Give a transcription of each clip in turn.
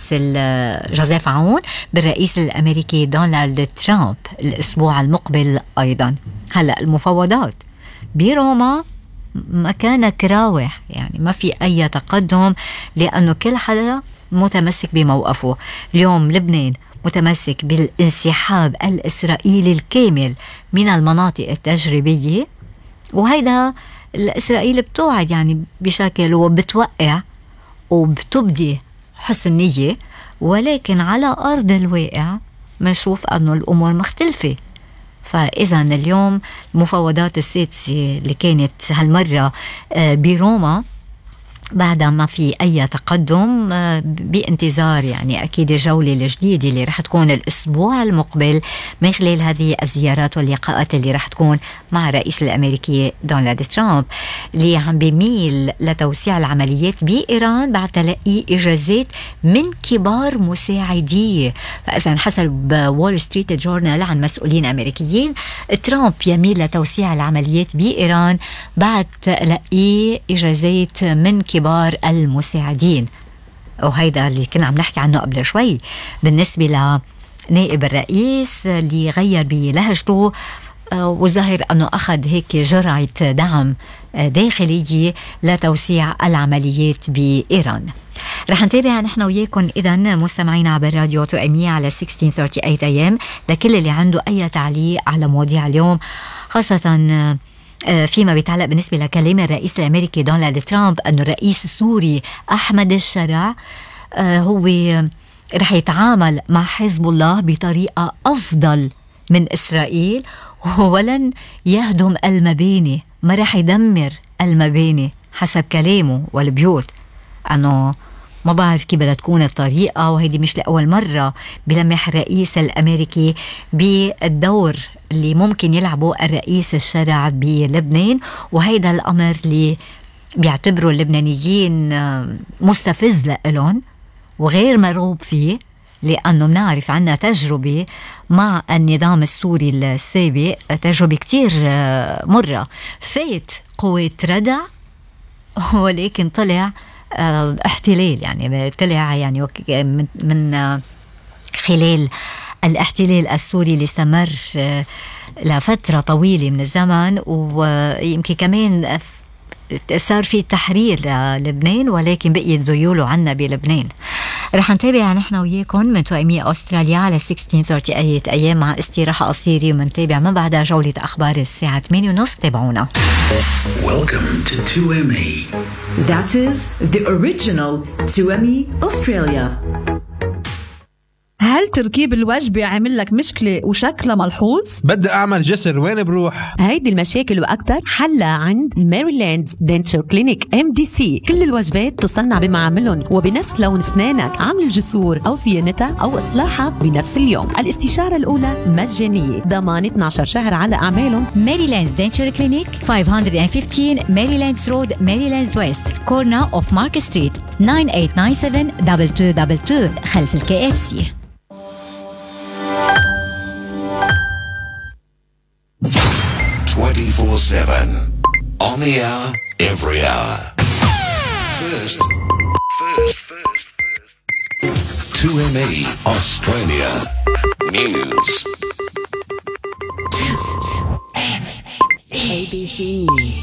الرئيس جوزيف عون بالرئيس الأمريكي دونالد ترامب الأسبوع المقبل أيضا. هلأ المفاوضات بروما مكانك راوح، يعني ما في أي تقدم لأنه كل حدا متمسك بموقفه. اليوم لبنان متمسك بالانسحاب الإسرائيلي الكامل من المناطق التجريبية، وهيدا الإسرائيل بتوعد يعني بشكل وبتوقع وبتبدي حسن نية، ولكن على أرض الواقع منشوف أنه الأمور مختلفة. فإذا اليوم المفاوضات السادسة اللي كانت هالمرة بروما بعد ما في أي تقدم، بانتظار يعني أكيد الجولة الجديدة اللي رح تكون الأسبوع المقبل من خلال هذه الزيارات واللقاءات اللي رح تكون مع الرئيس الأمريكي دونالد ترامب، اللي عم بيميل لتوسيع العمليات بإيران بعد تلقي إجازات من كبار مساعديه. فإذا حسب وول ستريت جورنال عن مسؤولين أمريكيين، ترامب يميل لتوسيع العمليات بإيران بعد تلقي إجازات من كبار المساعدين. وهيدا اللي كنا عم نحكي عنه قبل شوي بالنسبة لنائب الرئيس اللي غير بلهجته، وظاهر أنه أخذ هيك جرعة دعم داخلية لتوسيع العمليات بإيران. رح نتابع نحن وياكم إذن مستمعين عبر راديو توأمية على 1638 AM لكل اللي عنده أي تعليق على مواضيع اليوم، خاصة فيما بيتعلق بالنسبة لكلام الرئيس الأمريكي دونالد ترامب أنه الرئيس السوري أحمد الشرع هو رح يتعامل مع حزب الله بطريقة أفضل من إسرائيل، ولن يهدم المباني، ما رح يدمر المباني حسب كلامه والبيوت. أنه ما بعرف كيف بدها تكون الطريقة، وهيدي مش لأول مرة بلمح الرئيس الأمريكي بالدور اللي ممكن يلعبه الرئيس الشرع بلبنان، وهيدا الأمر اللي بيعتبروا اللبنانيين مستفز لهم وغير مرغوب فيه، لأنه بنعرف عنا تجربة مع النظام السوري السابق، تجربة كتير مرة. فات قوات ردع ولكن طلع احتلال، يعني طلع يعني من خلال الاحتلال السوري اللي استمر لفترة طويلة من الزمن، ويمكن كمان صار في تحرير للبنان، ولكن بقيت ذيوله عنا بلبنان. رح نتابع نحن وياكم من توأمية أستراليا على 1638 AM مع استراحة قصيرة، ومنتابع من بعدها جولة أخبار الساعة 8:30. تابعونا. Welcome to 2ME. That is the original 2ME Australia. هل تركيب الوجبة عمل لك مشكلة وشكلها ملحوظ؟ بدي أعمل جسر، وين بروح؟ هيدي المشاكل وأكتر حلها عند ميريلاند دنتشر كلينيك MDC. كل الوجبات تصنع بمعاملهم وبنفس لون أسنانك، عمل الجسور أو صيانتها أو إصلاحها بنفس اليوم. الاستشارة الأولى مجانية، ضمان 12 شهر على أعمالهم. ميريلاند دنتشر كلينيك 515 ميريلاندز رود، ميريلاندز ويست، كورنا أوف مارك ستريت، 9897-2222 خلف الKFC. 24/7 on the hour, every hour. First. 2ME Australia News. ABC News.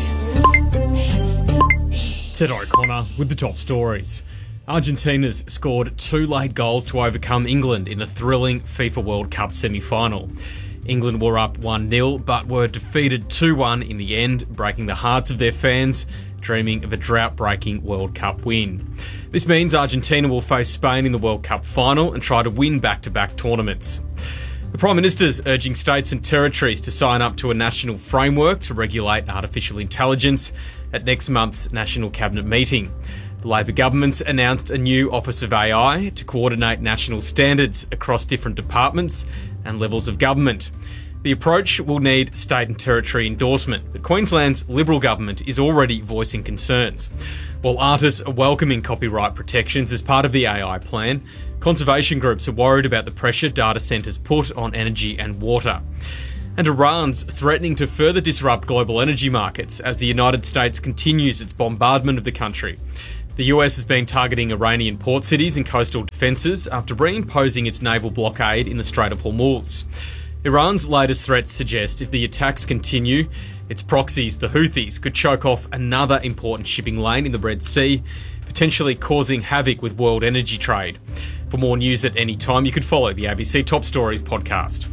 Ted O'Connor with the top stories. Argentina's scored 2 late goals to overcome England in a thrilling FIFA World Cup semi-final. England were up 1-0 but were defeated 2-1 in the end, breaking the hearts of their fans, dreaming of a drought-breaking World Cup win. This means Argentina will face Spain in the World Cup final and try to win back-to-back tournaments. The Prime Minister's urging states and territories to sign up to a national framework to regulate artificial intelligence at next month's National Cabinet meeting. The Labor government's announced a new Office of AI to coordinate national standards across different departments and levels of government. The approach will need state and territory endorsement, but Queensland's Liberal government is already voicing concerns. While artists are welcoming copyright protections as part of the AI plan, conservation groups are worried about the pressure data centres put on energy and water. And Iran's threatening to further disrupt global energy markets as the United States continues its bombardment of the country. The US has been targeting Iranian port cities and coastal defences after reimposing its naval blockade in the Strait of Hormuz. Iran's latest threats suggest if the attacks continue, its proxies, the Houthis, could choke off another important shipping lane in the Red Sea, potentially causing havoc with world energy trade. For more news at any time, you could follow the ABC Top Stories podcast.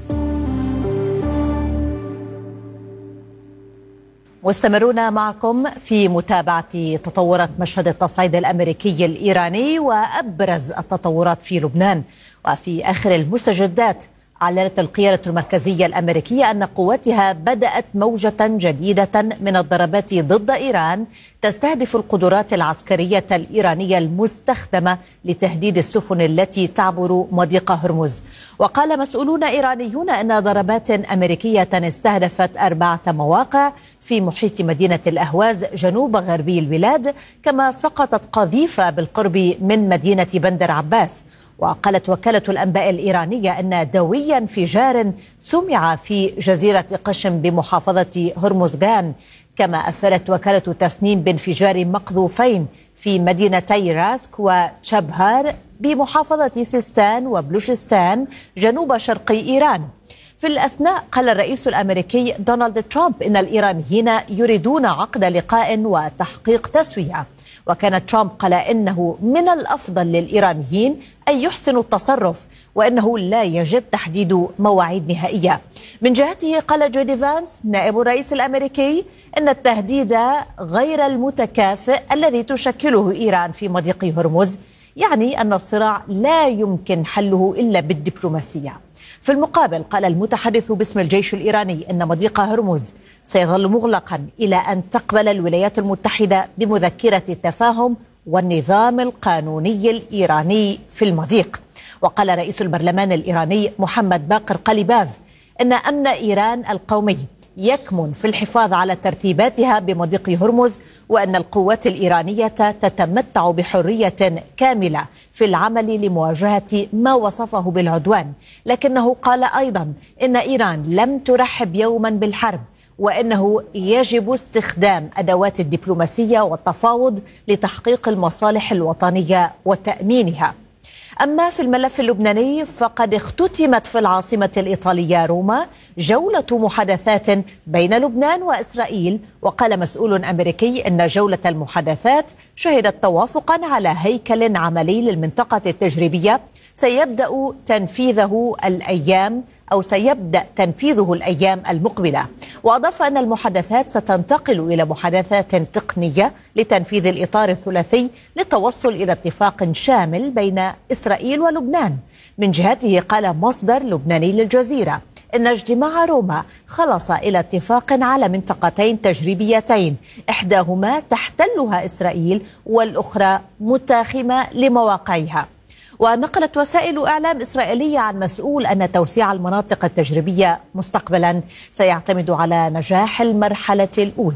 مستمرون معكم في متابعة تطورات مشهد التصعيد الأمريكي الإيراني وأبرز التطورات في لبنان. وفي آخر المستجدات أعلنت القيادة المركزية الأمريكية أن قواتها بدأت موجة جديدة من الضربات ضد إيران تستهدف القدرات العسكرية الإيرانية المستخدمة لتهديد السفن التي تعبر مضيق هرمز. وقال مسؤولون إيرانيون أن ضربات أمريكية استهدفت 4 مواقع في محيط مدينة الأهواز جنوب غربي البلاد، كما سقطت قذيفة بالقرب من مدينة بندر عباس. وقالت وكالة الأنباء الإيرانية أن دوي انفجار سمع في جزيرة قشم بمحافظة هرمزغان، كما أفادت وكالة تسنيم بانفجار مقذوفين في مدينتي راسك وشبهار بمحافظة سيستان وبلوشستان جنوب شرقي إيران. في الأثناء قال الرئيس الأمريكي دونالد ترامب إن الإيرانيين يريدون عقد لقاء وتحقيق تسوية. وكان ترامب قال إنه من الأفضل للإيرانيين أن يحسنوا التصرف وإنه لا يجب تحديد مواعيد نهائية. من جهته قال جودي فانس نائب الرئيس الأمريكي إن التهديد غير المتكافئ الذي تشكله إيران في مضيق هرمز يعني أن الصراع لا يمكن حله إلا بالدبلوماسية. في المقابل قال المتحدث باسم الجيش الإيراني أن مضيق هرمز سيظل مغلقا إلى أن تقبل الولايات المتحدة بمذكرة التفاهم والنظام القانوني الإيراني في المضيق. وقال رئيس البرلمان الإيراني محمد باقر قليباف أن أمن إيران القومي يكمن في الحفاظ على ترتيباتها بمضيق هرمز، وأن القوات الإيرانية تتمتع بحرية كاملة في العمل لمواجهة ما وصفه بالعدوان. لكنه قال أيضا إن إيران لم ترحب يوما بالحرب، وأنه يجب استخدام أدوات الدبلوماسية والتفاوض لتحقيق المصالح الوطنية وتأمينها. أما في الملف اللبناني فقد اختتمت في العاصمة الإيطالية روما جولة محادثات بين لبنان وإسرائيل. وقال مسؤول أمريكي إن جولة المحادثات شهدت توافقا على هيكل عملي للمنطقة التجريبية سيبدأ تنفيذه الأيام المقبلة. وأضاف أن المحادثات ستنتقل إلى محادثات تقنية لتنفيذ الإطار الثلاثي للتوصل إلى اتفاق شامل بين إسرائيل ولبنان. من جهته قال مصدر لبناني للجزيرة إن اجتماع روما خلص إلى اتفاق على منطقتين تجريبيتين، إحداهما تحتلها إسرائيل والأخرى متاخمة لمواقعها. ونقلت وسائل إعلام إسرائيلية عن مسؤول أن توسيع المناطق التجريبية مستقبلا سيعتمد على نجاح المرحلة الأولى.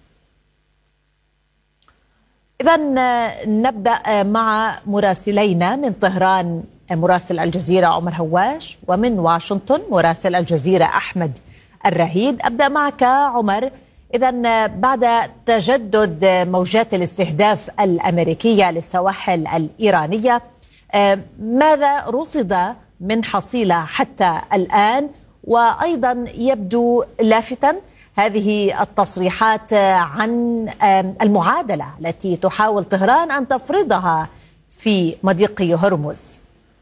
إذن نبدأ مع مراسلينا من طهران مراسل الجزيرة عمر هواش، ومن واشنطن مراسل الجزيرة أحمد الرهيد. أبدأ معك عمر. إذن بعد تجدد موجات الاستهداف الأمريكية للسواحل الإيرانية، ماذا رصد من حصيلة حتى الآن؟ وأيضا يبدو لافتا هذه التصريحات عن المعادلة التي تحاول طهران أن تفرضها في مضيق هرمز.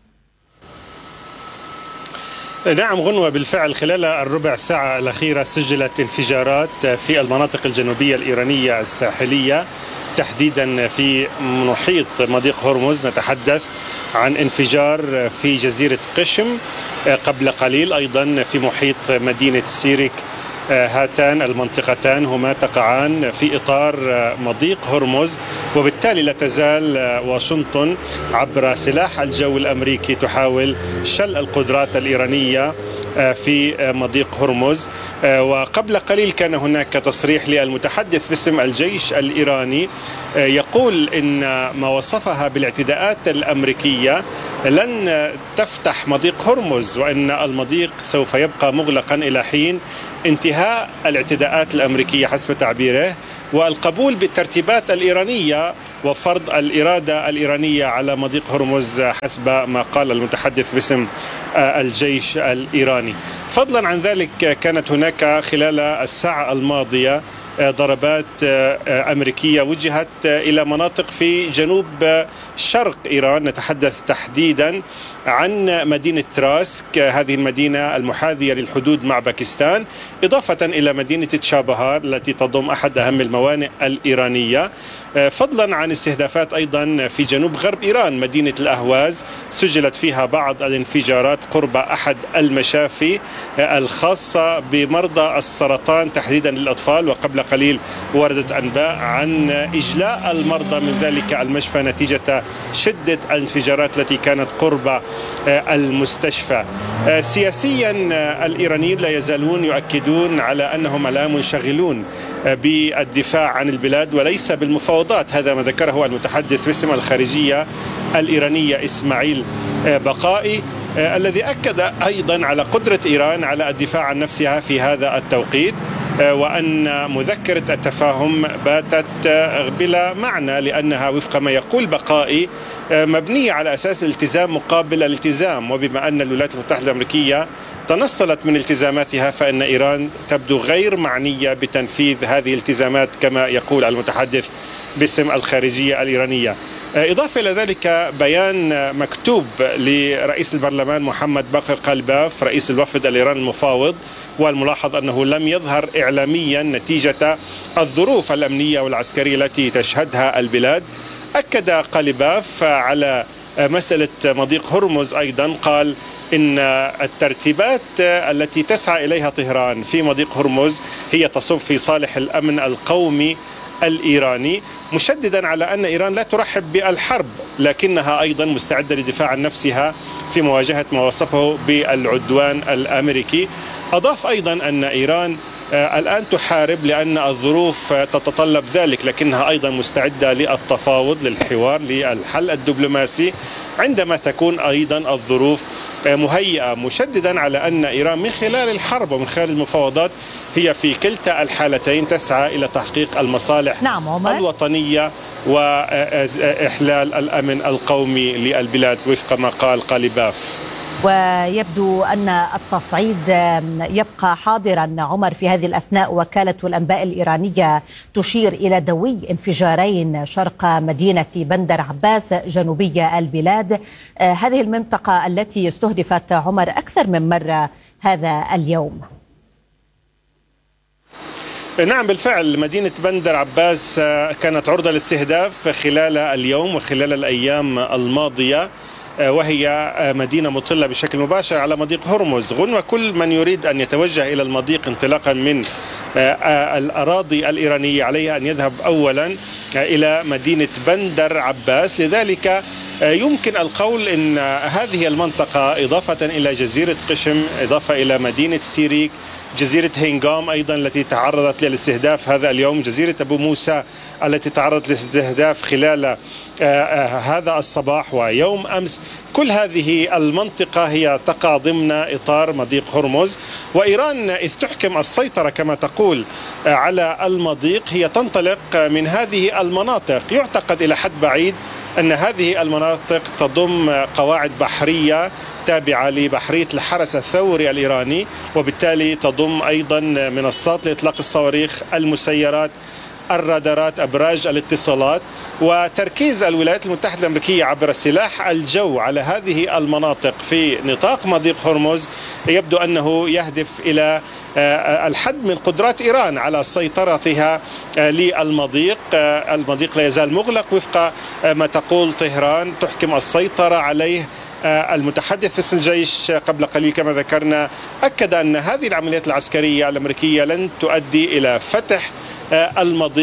نعم غنوة، بالفعل خلال الربع ساعة الأخيرة سجلت انفجارات في المناطق الجنوبية الإيرانية الساحلية، تحديدا في محيط مضيق هرمز. نتحدث عن انفجار في جزيرة قشم قبل قليل، أيضا في محيط مدينة سيريك. هاتان المنطقتان هما تقعان في إطار مضيق هرمز، وبالتالي لا تزال واشنطن عبر سلاح الجو الأمريكي تحاول شل القدرات الإيرانية في مضيق هرمز. وقبل قليل كان هناك تصريح للمتحدث باسم الجيش الإيراني يقول إن ما وصفها بالاعتداءات الأمريكية لن تفتح مضيق هرمز، وإن المضيق سوف يبقى مغلقا إلى حين انتهاء الاعتداءات الأمريكية حسب تعبيره والقبول بالترتيبات الإيرانية وفرض الإرادة الإيرانية على مضيق هرمز حسب ما قال المتحدث باسم الجيش الإيراني. فضلا عن ذلك كانت هناك خلال الساعة الماضية ضربات أمريكية وجهت إلى مناطق في جنوب شرق إيران، نتحدث تحديدا عن مدينة تراسك، هذه المدينة المحاذية للحدود مع باكستان، إضافة إلى مدينة تشابهار التي تضم أحد أهم الموانئ الإيرانية، فضلا عن استهدافات أيضا في جنوب غرب إيران، مدينة الأهواز سجلت فيها بعض الانفجارات قرب أحد المشافي الخاصة بمرضى السرطان تحديدا للأطفال، وقبل قليل وردت أنباء عن إجلاء المرضى من ذلك المشفى نتيجة شدة الانفجارات التي كانت قرب المستشفى. سياسيا الإيرانيين لا يزالون يؤكدون على أنهم الآن منشغلون بالدفاع عن البلاد وليس بالمفاوضات، هذا ما ذكره المتحدث باسم الخارجية الإيرانية إسماعيل بقائي، الذي أكد أيضا على قدرة إيران على الدفاع عن نفسها في هذا التوقيت، وأن مذكرة التفاهم باتت بلا معنى لأنها وفق ما يقول بقائي مبنية على أساس الالتزام مقابل الالتزام، وبما أن الولايات المتحدة الأمريكية تنصلت من التزاماتها فإن إيران تبدو غير معنية بتنفيذ هذه الالتزامات كما يقول المتحدث باسم الخارجية الإيرانية. إضافة إلى ذلك بيان مكتوب لرئيس البرلمان محمد باقر قلباف رئيس الوفد الإيراني المفاوض، والملاحظ أنه لم يظهر إعلاميا نتيجة الظروف الأمنية والعسكرية التي تشهدها البلاد. أكد قلباف على مسألة مضيق هرمز أيضا، قال إن الترتيبات التي تسعى إليها طهران في مضيق هرمز هي تصب في صالح الأمن القومي الإيراني، مشددا على أن إيران لا ترحب بالحرب لكنها أيضا مستعدة للدفاع عن نفسها في مواجهة ما وصفه بالعدوان الأمريكي. أضاف أيضا أن إيران الآن تحارب لأن الظروف تتطلب ذلك، لكنها أيضا مستعدة للتفاوض للحوار للحل الدبلوماسي عندما تكون أيضا الظروف مهيئة، مشددا على أن إيران من خلال الحرب ومن خلال المفاوضات هي في كلتا الحالتين تسعى إلى تحقيق المصالح الوطنية وإحلال الأمن القومي للبلاد وفق ما قال قلباف. ويبدو أن التصعيد يبقى حاضرا عمر في هذه الأثناء. وكالة الأنباء الإيرانية تشير إلى دوي انفجارين شرق مدينة بندر عباس جنوبي البلاد، هذه المنطقة التي استهدفت عمر أكثر من مرة هذا اليوم. نعم بالفعل مدينة بندر عباس كانت عرضة للاستهداف خلال اليوم وخلال الأيام الماضية، وهي مدينة مطلة بشكل مباشر على مضيق هرمز. غنوة كل من يريد أن يتوجه إلى المضيق انطلاقا من الأراضي الإيرانية عليه أن يذهب أولا إلى مدينة بندر عباس، لذلك يمكن القول أن هذه المنطقة إضافة إلى جزيرة قشم، إضافة إلى مدينة سيريك، جزيرة هينغام أيضا التي تعرضت للاستهداف هذا اليوم، جزيرة أبو موسى التي تعرضت للاستهداف خلال هذا الصباح ويوم أمس، كل هذه المنطقة هي تقع ضمن إطار مضيق هرمز. وإيران إذ تحكم السيطرة كما تقول على المضيق هي تنطلق من هذه المناطق. يعتقد إلى حد بعيد أن هذه المناطق تضم قواعد بحرية تابعة لبحرية الحرس الثوري الإيراني، وبالتالي تضم أيضا منصات لإطلاق الصواريخ، المسيرات، الرادارات، أبراج الاتصالات. وتركيز الولايات المتحدة الأمريكية عبر سلاح الجو على هذه المناطق في نطاق مضيق هرمز يبدو أنه يهدف إلى الحد من قدرات إيران على سيطرتها للمضيق. المضيق لا يزال مغلق وفق ما تقول طهران، تحكم السيطرة عليه. المتحدث باسم الجيش قبل قليل كما ذكرنا أكد أن هذه العمليات العسكرية الأمريكية لن تؤدي إلى فتح المضيق،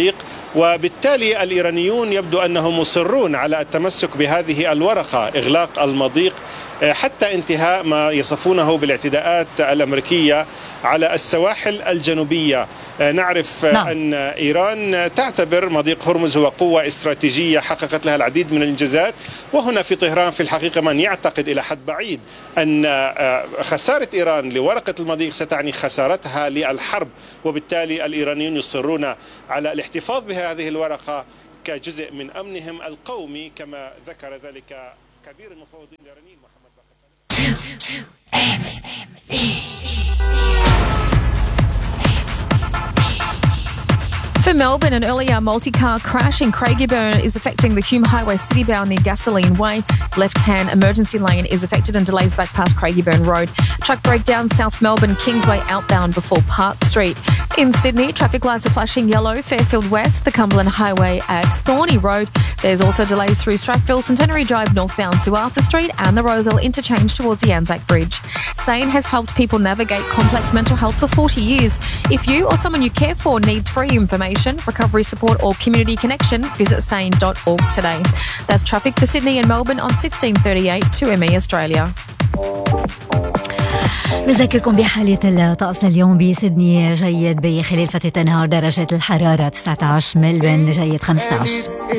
وبالتالي الإيرانيون يبدو أنهم مصرون على التمسك بهذه الورقة، إغلاق المضيق حتى انتهاء ما يصفونه بالاعتداءات الأمريكية على السواحل الجنوبية. نعرف أن إيران تعتبر مضيق هرمز هو قوة استراتيجية حققت لها العديد من الإنجازات، وهنا في طهران في الحقيقة من يعتقد إلى حد بعيد أن خسارة إيران لورقة المضيق ستعني خسارتها للحرب، وبالتالي الإيرانيون يصرون على الاحتفاظ بهذه الورقة كجزء من أمنهم القومي، كما ذكر ذلك كبير المفوضين الإيرانيين محمد باقر. For Melbourne, an earlier multi-car crash in Craigieburn is affecting the Hume Highway citybound near Gasoline Way. Left-hand emergency lane is affected and delays back past Craigieburn Road. Truck breakdown South Melbourne Kingsway outbound before Park Street. In Sydney, traffic lights are flashing yellow Fairfield West, the Cumberland Highway at Thorney Road. There's also delays through Strathville, Centenary Drive northbound to Arthur Street and the Rozelle interchange towards the Anzac Bridge. SANE has helped people navigate complex mental health for 40 years. If you or someone you care for needs free information, recovery support or community connection, visit sane.org today. That's traffic for Sydney and Melbourne on 1638 2ME Australia. نذكركم بحالة الطقس اليوم بسيدني جيد، بخلال فترة النهار درجة الحرارة 19، ملبن جيد 15.